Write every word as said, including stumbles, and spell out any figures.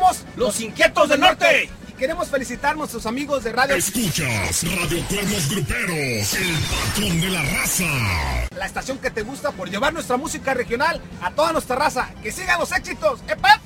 somos Los Inquietos del Norte. Y queremos felicitar a nuestros amigos de Radio... Escuchas Radio Cuernos Gruperos, el patrón de la raza. La estación que te gusta por llevar nuestra música regional a toda nuestra raza. ¡Que sigan los éxitos! ¡Epa!